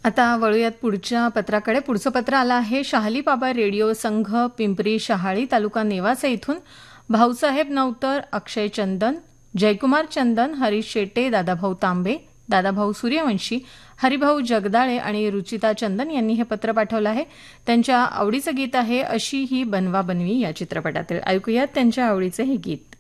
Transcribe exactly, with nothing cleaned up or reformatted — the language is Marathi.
आता वळूयात पुढच्या पत्राकडे. पुढचं पत्र आलं आहे शाहली बाबा रेडिओ संघ पिंपरी शहाळी तालुका नेवासा इथून. भाऊसाहेब नवतर, अक्षय चंदन, जयकुमार चंदन, हरीश शेटे, दादाभाऊ तांबे, दादाभाऊ सूर्यवंशी, हरिभाऊ जगदाळे आणि रुचिता चंदन यांनी हे पत्र पाठवलं आहे. त्यांच्या आवडीचं गीत आहे अशी ही बनवा बनवी या चित्रपटातील. ऐकूयात त्यांच्या आवडीचं हे गीत.